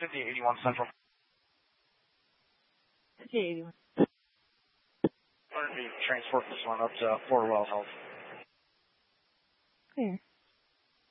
5881 Central. 5881. Let me transport this one up to Fort Well Health. Clear.